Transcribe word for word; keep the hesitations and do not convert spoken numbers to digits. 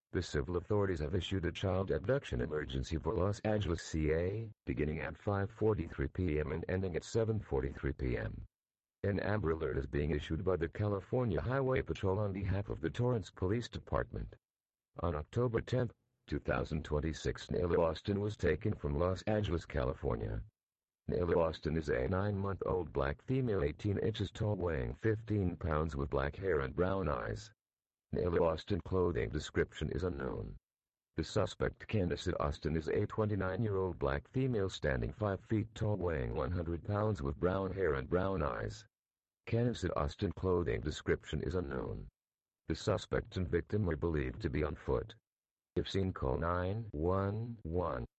The civil authorities have issued a child abduction emergency for Los Angeles, C A, beginning at five forty-three p m and ending at seven forty-three p m An Amber Alert is being issued by the California Highway Patrol on behalf of the Torrance Police Department. On October tenth, two thousand twenty-six, Nayla Austin was taken from Los Angeles, California. Nayla Austin is a nine-month-old black female eighteen inches tall weighing fifteen pounds with black hair and brown eyes. Nayla Austin clothing description is unknown. The suspect, Candace Austin, is a twenty-nine-year-old black female standing five feet tall weighing one hundred pounds with brown hair and brown eyes. Candace Austin clothing description is unknown. The suspect and victim are believed to be on foot. If seen, call nine one one.